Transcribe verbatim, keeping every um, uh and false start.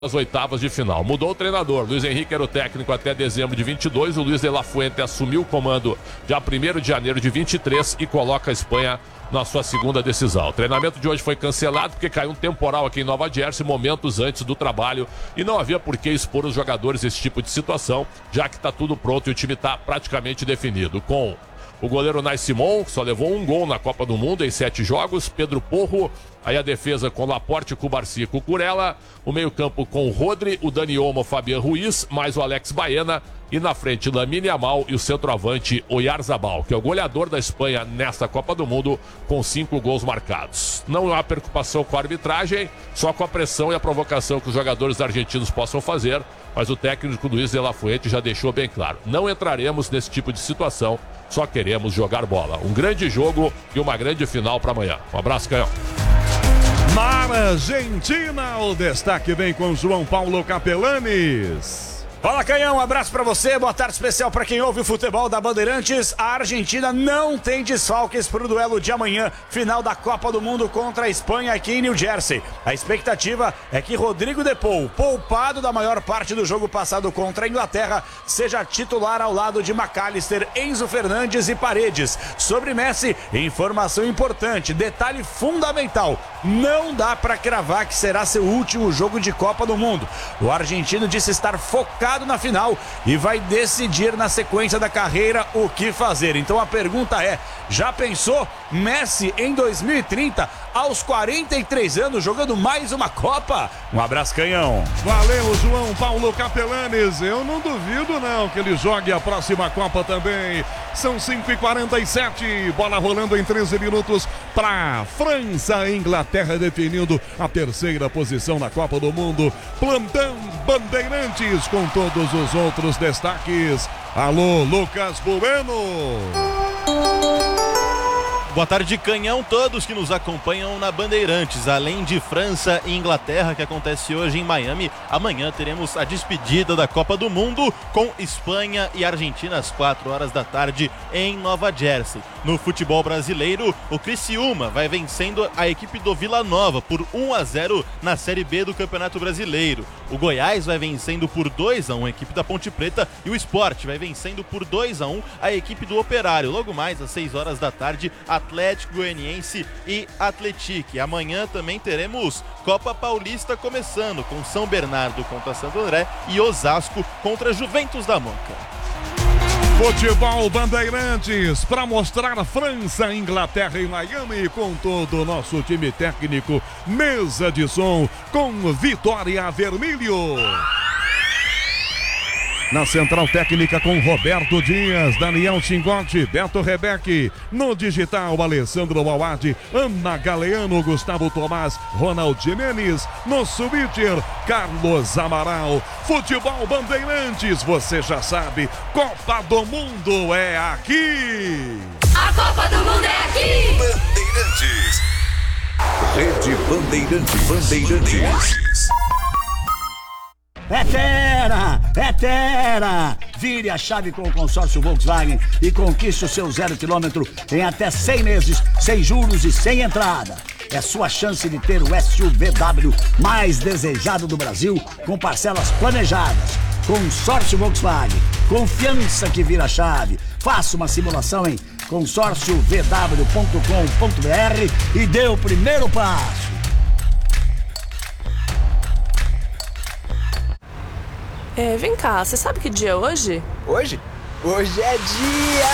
as oitavas de final. Mudou o treinador. Luiz Henrique era o técnico até dezembro de vinte e dois. O Luiz de la Fuente assumiu o comando dia primeiro de janeiro de vinte e três e coloca a Espanha na sua segunda decisão. O treinamento de hoje foi cancelado porque caiu um temporal aqui em Nova Jersey momentos antes do trabalho e não havia por que expor os jogadores a esse tipo de situação, já que está tudo pronto e o time está praticamente definido. Com o goleiro Nai Simon, que só levou um gol na Copa do Mundo em sete jogos. Pedro Porro, aí a defesa com Laporte, Cubarci e Cucurella. O meio-campo com o Rodri, o Dani Olmo, Fabian Ruiz, mais o Alex Baena. E na frente, Lamine Yamal e o centroavante Oyarzabal, que é o goleador da Espanha nesta Copa do Mundo, com cinco gols marcados. Não há preocupação com a arbitragem, só com a pressão e a provocação que os jogadores argentinos possam fazer. Mas o técnico Luiz de la Fuente já deixou bem claro: não entraremos nesse tipo de situação, só queremos jogar bola. Um grande jogo e uma grande final para amanhã. Um abraço, Canhão. Na Argentina, o destaque vem com João Paulo Capelanes. Fala, Canhão, um abraço pra você, boa tarde especial pra quem ouve o futebol da Bandeirantes. A Argentina não tem desfalques pro duelo de amanhã, final da Copa do Mundo contra a Espanha aqui em New Jersey. A expectativa é que Rodrigo de Paul, poupado da maior parte do jogo passado contra a Inglaterra, seja titular ao lado de McAllister, Enzo Fernandes e Paredes. Sobre Messi, informação importante, detalhe fundamental: não dá pra cravar que será seu último jogo de Copa do Mundo. O argentino disse estar focado na final e vai decidir na sequência da carreira o que fazer. Então a pergunta é: já pensou Messi em dois mil e trinta, aos quarenta e três anos, jogando mais uma Copa? Um abraço, Canhão. Valeu, João Paulo Capelanes. Eu não duvido não que ele jogue a próxima Copa também. São cinco e quarenta e sete, bola rolando em treze minutos para França e Inglaterra, definindo a terceira posição na Copa do Mundo. Plantão Bandeirantes com todos os outros destaques. Alô, Lucas Bueno. Boa tarde, Canhão, todos que nos acompanham na Bandeirantes. Além de França e Inglaterra, que acontece hoje em Miami, amanhã teremos a despedida da Copa do Mundo com Espanha e Argentina às quatro horas da tarde em Nova Jersey. No futebol brasileiro, o Criciúma vai vencendo a equipe do Vila Nova por um a zero na Série B do Campeonato Brasileiro. O Goiás vai vencendo por dois a um a equipe da Ponte Preta e o Sport vai vencendo por dois a um a equipe do Operário. Logo mais às seis horas da tarde, Atlético Goianiense e Atlético. Amanhã também teremos Copa Paulista começando com São Bernardo contra Santo André e Osasco contra Juventus da Moca. Futebol Bandeirantes para mostrar França, Inglaterra e Miami com todo o nosso time técnico. Mesa de som com Vitória Vermelho. Na central técnica com Roberto Dias, Daniel Chingotti, Beto Rebeque. No digital, Alessandro Mauad, Ana Galeano, Gustavo Tomás, Ronald Jimenez. No switcher, Carlos Amaral. Futebol Bandeirantes, você já sabe, Copa do Mundo é aqui. A Copa do Mundo é aqui. Bandeirantes. Rede Bandeirantes. Bandeirantes. É fera! É fera! Vire a chave com o consórcio Volkswagen e conquiste o seu zero quilômetro em até cem meses, sem juros e sem entrada. É sua chance de ter o S U V W mais desejado do Brasil, com parcelas planejadas. Consórcio Volkswagen. Confiança que vira chave. Faça uma simulação em consórcio v w ponto com ponto b r e dê o primeiro passo. É, vem cá, você sabe que dia é hoje? Hoje? Hoje é dia